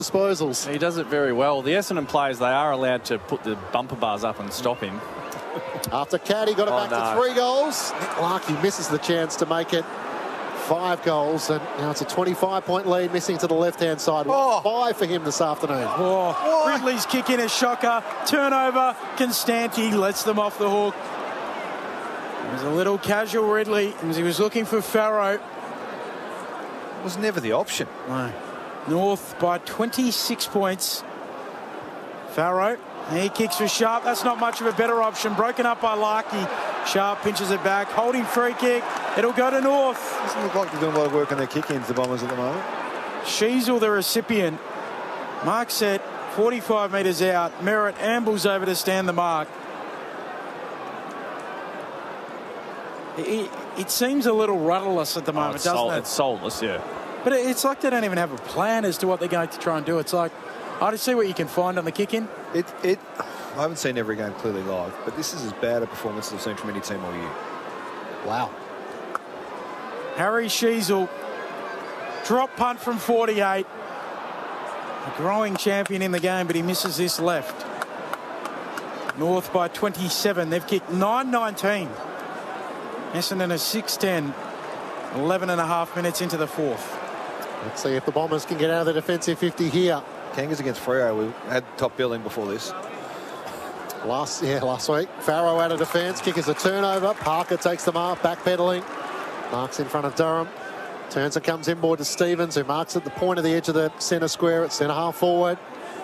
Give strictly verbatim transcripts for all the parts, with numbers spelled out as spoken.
disposals. He does it very well. The Essendon players, they are allowed to put the bumper bars up and stop him. After Caddy got it Oh, back no. to three goals, Nick Larkey misses the chance to make it five goals, and now it's a twenty-five point lead, missing to the left-hand side. Oh. Five for him this afternoon. Oh, Ridley's kick in a shocker. Turnover. Constanti lets them off the hook. It was a little casual Ridley as he was looking for Farrow. It was never the option. No. North by twenty-six points. Farrow, he kicks for Sharp. That's not much of a better option. Broken up by Larkey. Sharp pinches it back. Holding free kick. It'll go to North. Doesn't look like they're doing a lot of work on their kick-ins, the Bombers, at the moment. Sheasel, the recipient. Mark set, forty-five metres out. Merritt ambles over to stand the mark. It, it seems a little rudderless at the moment, Oh, it's doesn't soul, it? It's soulless, yeah. But it, it's like they don't even have a plan as to what they're going to try and do. It's like, I just see what you can find on the kick-in. It, it, I haven't seen every game clearly live, but this is as bad a performance as I've seen from any team all year. Wow. Harry Sheasel, drop punt from forty-eight. A growing champion in the game, but he misses this left. North by twenty-seven. They've kicked nine nineteen. Essendon is six ten. eleven and a half minutes into the fourth. Let's see if the Bombers can get out of the defensive fifty here. Kangas against Freo, we had top billing before this. Last, yeah, last week. Farrow out of defence. Kick is a turnover. Parker takes the mark, backpedaling. Marks in front of Durham. Turns and comes inboard to Stevens, who marks at the point of the edge of the centre square at centre half forward.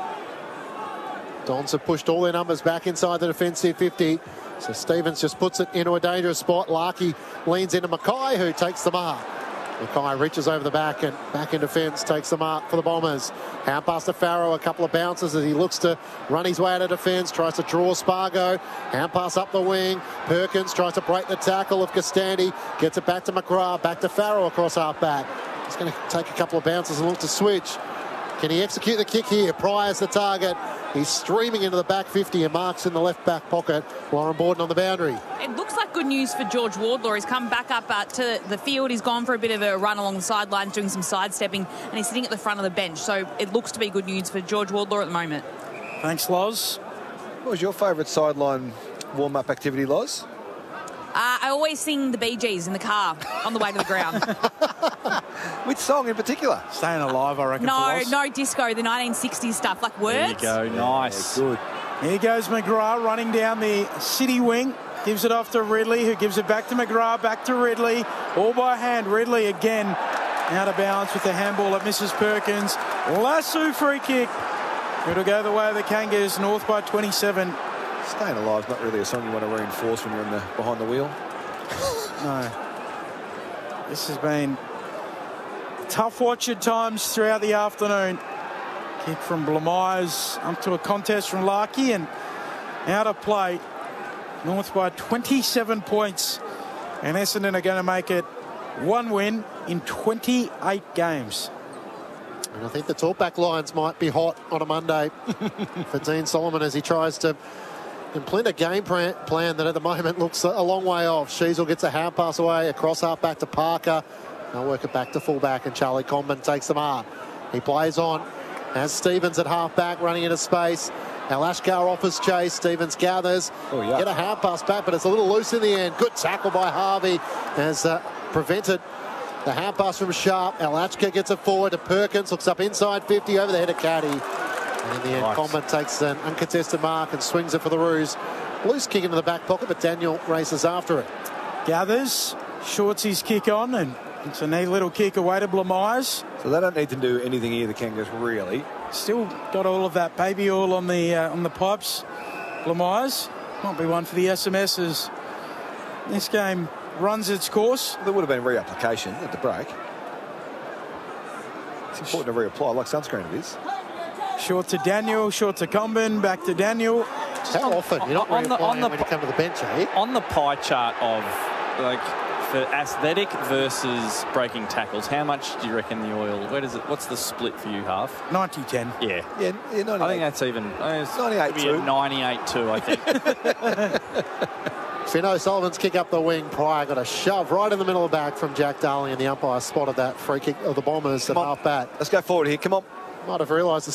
Dons have pushed all their numbers back inside the defensive fifty. So Stevens just puts it into a dangerous spot. Larkey leans into Mackay, who takes the mark. Mackay reaches over the back and back in defence, takes the mark for the Bombers. Hand pass to Farrow, a couple of bounces as he looks to run his way out of defence, tries to draw Spargo. Hand pass up the wing. Perkins tries to break the tackle of Costandi, gets it back to McGrath, back to Farrow across half back. He's going to take a couple of bounces and look to switch. Can he execute the kick here? Pryor's the target. He's streaming into the back fifty and marks in the left back pocket. Lauren Borden on the boundary. It looks like good news for George Wardlaw. He's come back up uh, to the field. He's gone for a bit of a run along the sidelines, doing some sidestepping, and he's sitting at the front of the bench. So it looks to be good news for George Wardlaw at the moment. Thanks, Loz. What was your favourite sideline warm-up activity, Loz? Uh, I always sing the Bee Gees in the car on the way to the ground. Which song in particular? Staying Alive, I reckon. No, for Loz. no disco, the nineteen sixties stuff, like words. There you go, nice. Yeah, good. Here goes McGrath running down the city wing. Gives it off to Ridley, who gives it back to McGrath, back to Ridley. All by hand. Ridley again out of bounds with the handball at Missus Perkins. Lasso free kick. It'll go the way of the Kangas. North by twenty-seven. Staying Alive is not really a song you want to reinforce when you're in the behind the wheel. No. This has been tough watch at times throughout the afternoon. Kick from Blamires up to a contest from Larkey and out of play. North by twenty-seven points. And Essendon are going to make it one win in twenty-eight games. And I think the talkback lines might be hot on a Monday for Dean Solomon as he tries to implement a game plan that at the moment looks a long way off. Sheasel gets a hand pass away, across half back to Parker. They'll work it back to fullback and Charlie Comben takes the mark. He plays on. Has Stevens at half back running into space. Now Ashkar offers chase. Stevens gathers. Oh, yeah. Get a hand pass back, but it's a little loose in the end. Good tackle by Harvey has uh, prevented the hand pass from Sharp. Alachka gets it forward to Perkins. Looks up inside fifty over the head of Caddy. And in the end, Nice. Comben takes an uncontested mark and swings it for the Roos. Loose kick into the back pocket, but Daniel races after it. Gathers. Shorty's kick on and it's a neat little kick away to Blamires. So they don't need to do anything here, the Kangas, really. Still got all of that baby oil on the uh, on the pipes. Blamires might be one for the S M Ss. This game runs its course. There would have been reapplication at the break. It's important to reapply, like sunscreen it is. Short to Daniel, short to Comben, back to Daniel. How often? You're not On the- on reapplying the when you come to the bench, eh? On the pie chart of, like, for aesthetic versus breaking tackles, how much do you reckon the oil, where does it, what's the split for you, Half? ninety ten. Yeah. Yeah, yeah ninety-eight. I think that's even, I think it's ninety-eight maybe two. a ninety-eight two, I think. Finn Sullivan's kick up the wing. Pryor got a shove right in the middle of the back from Jack Darling, and the umpire spotted that free kick of the Bombers at Come on. half back. Let's go forward here, come on. Might have realised the